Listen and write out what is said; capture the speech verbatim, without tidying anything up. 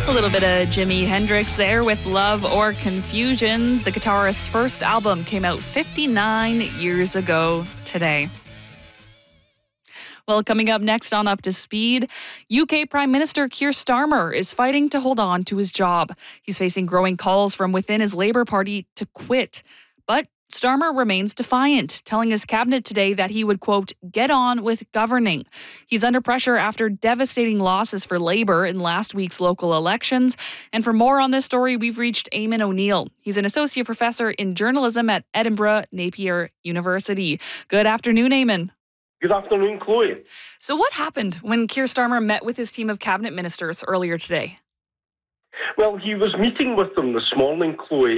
A little bit of Jimi Hendrix there with Love or Confusion. The guitarist's first album came out fifty-nine years ago today. Well, coming up next on Up to Speed, U K Prime Minister Keir Starmer is fighting to hold on to his job. He's facing growing calls from within his Labour Party to quit. But Starmer remains defiant, telling his cabinet today that he would, quote, get on with governing. He's under pressure after devastating losses for Labour in last week's local elections. And for more on this story, we've reached Eamon O'Neill. He's an associate professor in journalism at Edinburgh Napier University. Good afternoon, Eamon. Good afternoon, Chloe. So what happened when Keir Starmer met with his team of cabinet ministers earlier today? Well, he was meeting with them this morning, Chloe,